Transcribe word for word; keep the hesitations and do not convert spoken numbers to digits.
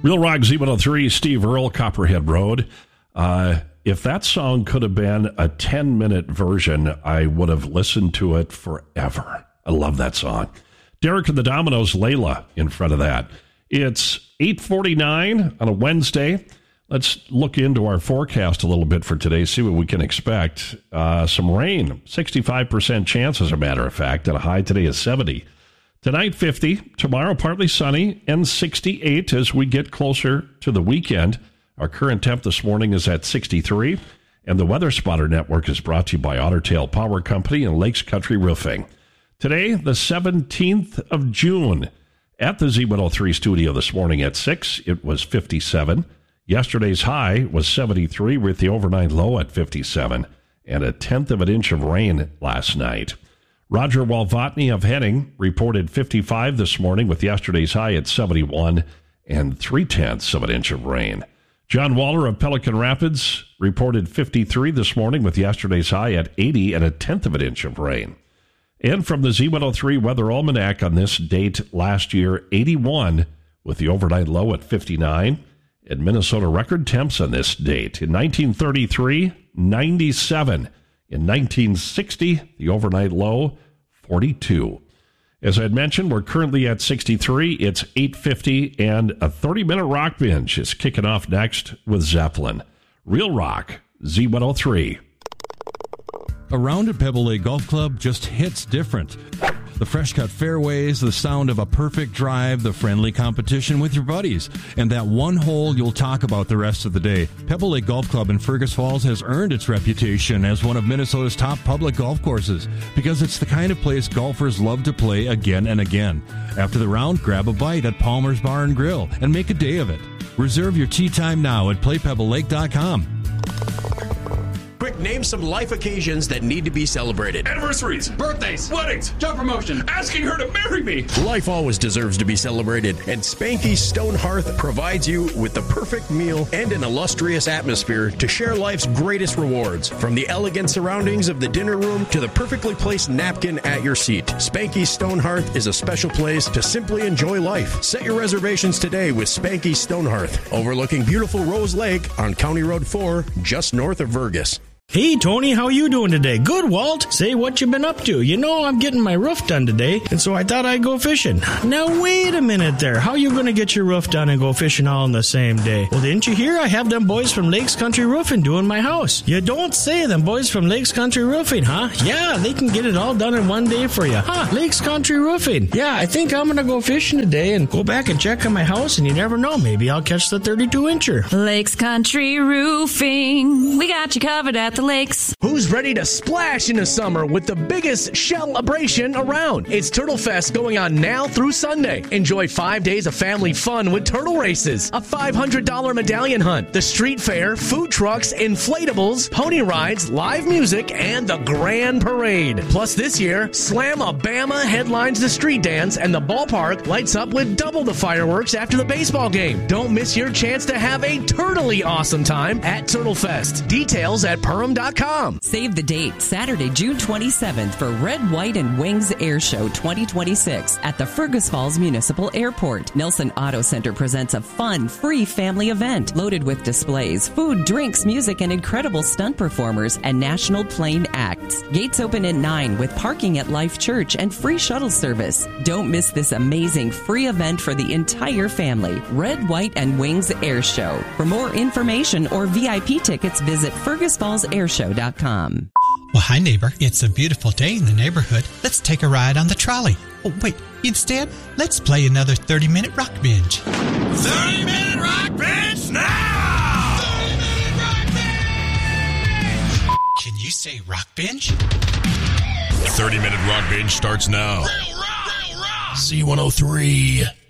Real Rock Z one oh three, Steve Earle, Copperhead Road. Uh, if that song could have been a ten-minute version, I would have listened to it forever. I love that song. Derek and the Dominoes, Layla, in front of that. It's eight forty-nine on a Wednesday. Let's look into our forecast a little bit for today, see what we can expect. Uh, some rain, sixty-five percent chance, as a matter of fact, and a high today is seventy. Tonight, fifty. Tomorrow, partly sunny, and sixty-eight as we get closer to the weekend. Our current temp this morning is at sixty-three, and the Weather Spotter Network is brought to you by Otter Tail Power Company and Lakes Country Roofing. Today, the seventeenth of June, at the Z one oh three studio this morning at six, it was fifty-seven. Yesterday's high was seventy-three with the overnight low at fifty-seven, and a tenth of an inch of rain last night. Roger Walvotny of Henning reported fifty-five this morning with yesterday's high at seventy-one and three-tenths of an inch of rain. John Waller of Pelican Rapids reported fifty-three this morning with yesterday's high at eighty and a tenth of an inch of rain. And from the Z one oh three Weather Almanac on this date last year, eighty-one with the overnight low at fifty-nine. And Minnesota record temps on this date. In nineteen thirty-three, ninety-seven. In nineteen sixty, the overnight low, forty-two. As I had mentioned, we're currently at sixty-three. It's eight fifty, and a thirty-minute rock binge is kicking off next with Zeppelin. Real Rock, Z one oh three. A round at Pebble Lake Golf Club just hits different. The fresh-cut fairways, the sound of a perfect drive, the friendly competition with your buddies, and that one hole you'll talk about the rest of the day. Pebble Lake Golf Club in Fergus Falls has earned its reputation as one of Minnesota's top public golf courses because it's the kind of place golfers love to play again and again. After the round, grab a bite at Palmer's Bar and Grill and make a day of it. Reserve your tee time now at play pebble lake dot com. Quick, name some life occasions that need to be celebrated. Anniversaries, birthdays, weddings, job promotion, asking her to marry me. Life always deserves to be celebrated, and Spanky's Stone Hearth provides you with the perfect meal and an illustrious atmosphere to share life's greatest rewards. From the elegant surroundings of the dinner room to the perfectly placed napkin at your seat, Spanky's Stone Hearth is a special place to simply enjoy life. Set your reservations today with Spanky's Stone Hearth, overlooking beautiful Rose Lake on County Road four, just north of Vergas. Hey, Tony, how you doing today? Good, Walt. Say, what you been up to? You know I'm getting my roof done today, and so I thought I'd go fishing. Now, wait a minute there. How you going to get your roof done and go fishing all in the same day? Well, didn't you hear I have them boys from Lakes Country Roofing doing my house? You don't say them boys from Lakes Country Roofing, huh? Yeah, they can get it all done in one day for you. Huh, Lakes Country Roofing. Yeah, I think I'm going to go fishing today and go back and check on my house, and you never know. Maybe I'll catch the thirty-two incher. Lakes Country Roofing. We got you covered at the lakes. Who's ready to splash in the summer with the biggest celebration around? It's Turtle Fest going on now through Sunday. Enjoy five days of family fun with turtle races, a five hundred dollars medallion hunt, the street fair, food trucks, inflatables, pony rides, live music, and the grand parade. Plus this year, Slam-A-Bama headlines the street dance, and the ballpark lights up with double the fireworks after the baseball game. Don't miss your chance to have a turtly awesome time at Turtle Fest. Details at Perham dot com. Save the date, Saturday, June twenty-seventh for Red, White, and Wings Air Show twenty twenty-six at the Fergus Falls Municipal Airport. Nelson Auto Center presents a fun, free family event loaded with displays, food, drinks, music, and incredible stunt performers and national plane acts. Gates open at nine with parking at Life Church and free shuttle service. Don't miss this amazing free event for the entire family. Red, White, and Wings Air Show. For more information or V I P tickets, visit fergus falls air show dot com. Well, hi, neighbor. It's a beautiful day in the neighborhood. Let's take a ride on the trolley. Oh, wait. Instead, let's play another thirty-minute rock binge. thirty-minute rock binge now! thirty-minute rock binge! Can you say rock binge? thirty-minute rock binge starts now. Real rock! Real rock! Z one oh three.